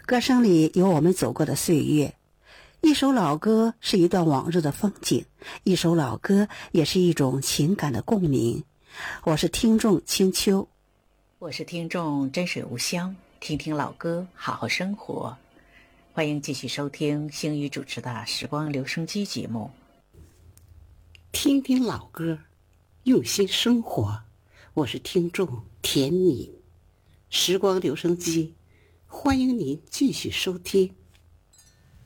歌声里有我们走过的岁月，一首老歌是一段往日的风景，一首老歌也是一种情感的共鸣。我是听众清秋， 我是听众真水无香，听听老歌，好好生活。欢迎继续收听星宇主持的时光留声机节目。 听听老歌，用心生活。我是听众田妮，时光留声机，欢迎您继续收听。